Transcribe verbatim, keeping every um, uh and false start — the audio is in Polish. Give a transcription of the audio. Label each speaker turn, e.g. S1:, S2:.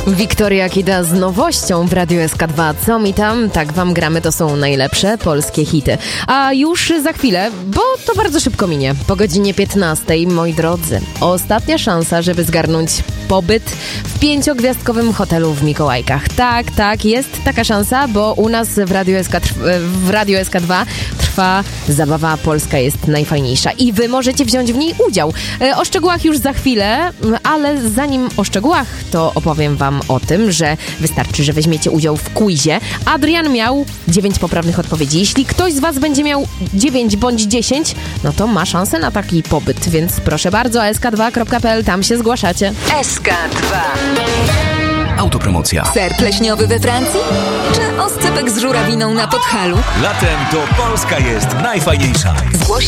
S1: Wiktoria Kida z nowością w Radiu S K dwa. Co mi tam? Tak wam gramy, to są najlepsze polskie hity. A już za chwilę, bo to bardzo szybko minie, po godzinie piętnastej, moi drodzy, ostatnia szansa, żeby zgarnąć pobyt w pięciogwiazdkowym hotelu w Mikołajkach. Tak, tak, jest taka szansa, bo u nas w Radiu S K, w Radiu S K dwa trwa zabawa Polska jest najfajniejsza i wy możecie wziąć w niej udział. O szczegółach już za chwilę, ale zanim o szczegółach, to opowiem wam o tym, że wystarczy, że weźmiecie udział w quizie. Adrian miał dziewięć poprawnych odpowiedzi. Jeśli ktoś z was będzie miał dziewięć bądź dziesięć, no to ma szansę na taki pobyt, więc proszę bardzo, es ka dwa kropka pe el, tam się zgłaszacie.
S2: es ka dwa.
S3: Autopromocja.
S2: Ser pleśniowy we Francji? Czy oscypek z żurawiną na Podhalu?
S3: Latem to Polska jest najfajniejsza.
S2: Zgłoś